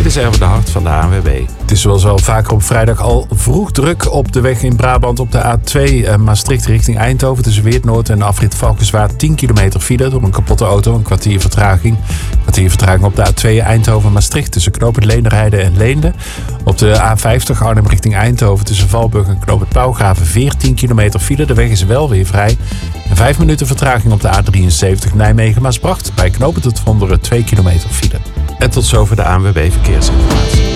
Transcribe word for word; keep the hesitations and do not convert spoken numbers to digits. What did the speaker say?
is Erwin de Hart van de A N W B. Het is zoals wel vaker op vrijdag al vroeg druk op de weg in Brabant op de A twee uh, Maastricht richting Eindhoven. Tussen Weert-Noord en afrit Valkenswaard tien kilometer file door een kapotte auto, een kwartier vertraging. Een kwartier vertraging op de A twee Eindhoven-Maastricht tussen knooppunt Leenderheide en Leende. Op de A vijftig Arnhem richting Eindhoven tussen Valburg en knooppunt Pauwgraven veertien kilometer file. De weg is wel weer vrij. En vijf minuten vertraging op de A drieënzeventig Nijmegen-Maasbracht bij knooppunt Het Vonderen twee kilometer file. En tot zover de A N W B Verkeersinformatie.